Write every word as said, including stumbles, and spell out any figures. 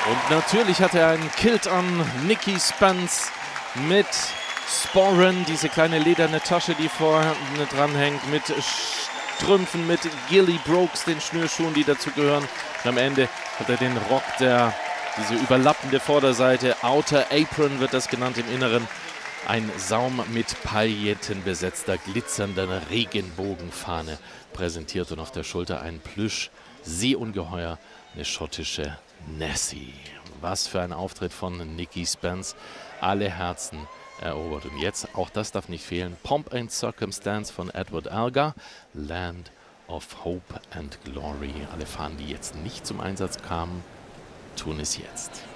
Und natürlich hat er einen Kilt an, Nikki Spence mit Sporran, diese kleine lederne Tasche, die vorne dranhängt, mit Strümpfen, mit Gilly Brooks, den Schnürschuhen, die dazu gehören. Und am Ende hat er den Rock, der diese überlappende Vorderseite, Outer Apron wird das genannt im Inneren, ein Saum mit Pailletten besetzter, glitzernder Regenbogenfahne präsentiert und auf der Schulter ein Plüsch-Seeungeheuer, eine schottische Nessie. Was für ein Auftritt von Nikki Spence. Alle Herzen erobert. Und jetzt, auch das darf nicht fehlen, Pomp and Circumstance von Edward Elgar, Land of Hope and Glory. Alle Fahnen, die jetzt nicht zum Einsatz kamen, tun es jetzt.